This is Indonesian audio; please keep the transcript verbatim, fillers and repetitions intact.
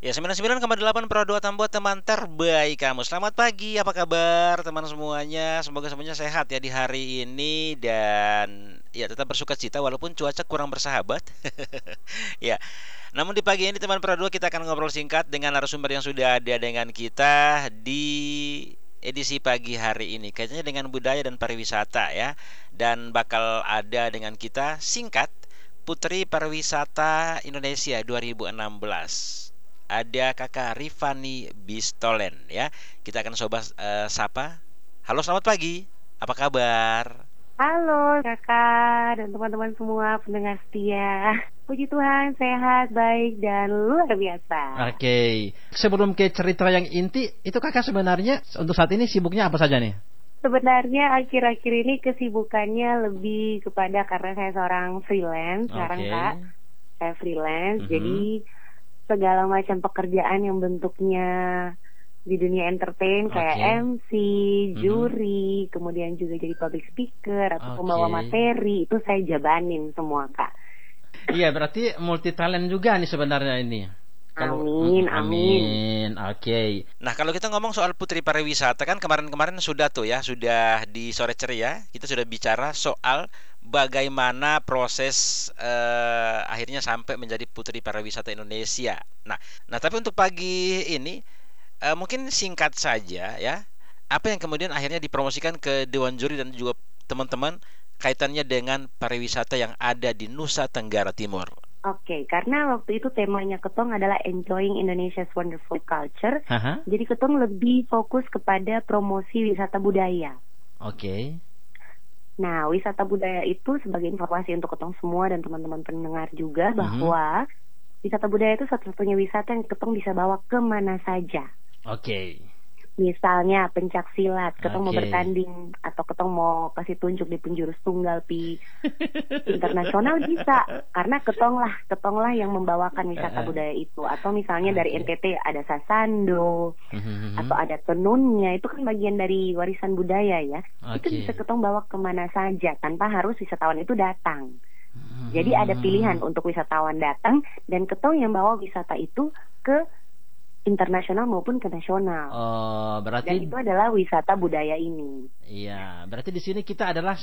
Ya, sembilan puluh sembilan koma delapan Pro dua Tambua, teman terbaik kamu. Selamat pagi, apa kabar teman semuanya? Semoga semuanya sehat ya di hari ini dan ya tetap bersuka cita walaupun cuaca kurang bersahabat. Ya, namun di pagi ini teman Pro dua kita akan ngobrol singkat dengan narasumber yang sudah ada dengan kita di edisi pagi hari ini. Kayaknya dengan budaya dan pariwisata ya. Dan bakal ada dengan kita singkat Putri Pariwisata Indonesia dua ribu enam belas. Ada Kakak Rifani Bistolen ya. Kita akan coba uh, sapa. Halo, selamat pagi. Apa kabar? Halo kakak dan teman-teman semua pendengar setia. Puji Tuhan, sehat, baik, dan luar biasa. Oke, sebelum ke cerita yang inti, itu kakak sebenarnya untuk saat ini sibuknya apa saja nih? Sebenarnya akhir-akhir ini kesibukannya lebih kepada karena saya seorang freelance sekarang Oke. kak. Saya freelance, Mhm. jadi segala macam pekerjaan yang bentuknya di dunia entertain kayak Oke. M C, juri, kemudian juga jadi public speaker atau Oke. pembawa materi, itu saya jabanin semua kak. Iya, berarti multi talent juga nih sebenarnya ini. Amin, Mm, amin. Amin. Oke. Nah, kalau kita ngomong soal Putri Pariwisata kan kemarin-kemarin sudah tuh ya, sudah di sore ceria kita sudah bicara soal bagaimana proses eh, akhirnya sampai menjadi Putri Pariwisata Indonesia. Nah, nah tapi untuk pagi ini eh, mungkin singkat saja ya. Apa yang kemudian akhirnya dipromosikan ke Dewan Juri dan juga teman-teman kaitannya dengan pariwisata yang ada di Nusa Tenggara Timur. Oke, karena waktu itu temanya Ketong adalah Enjoying Indonesia's Wonderful Culture. Haha. Jadi Ketong lebih fokus kepada promosi wisata budaya. Oke. Nah, wisata budaya itu sebagai informasi untuk Ketong semua dan teman-teman pendengar juga bahwa wisata budaya itu satu-satunya wisata yang Ketong bisa bawa kemana saja. Oke. Misalnya pencak silat, Ketong mau Oke. bertanding atau Ketong mau kasih tunjuk di penjurus tunggal pi internasional bisa, karena Ketong lah, Ketong lah yang membawakan wisata Uh-uh. budaya itu. Atau misalnya dari Oke. N T T ada sasando Mhm. atau ada tenunnya, itu kan bagian dari warisan budaya ya. Itu Oke. bisa Ketong bawa kemana saja tanpa harus wisatawan itu datang. Jadi Mhm. ada pilihan untuk wisatawan datang dan Ketong yang bawa wisata itu ke internasional maupun ke nasional. Oh, Dan berarti itu adalah wisata budaya ini. iya, berarti di sini kita adalah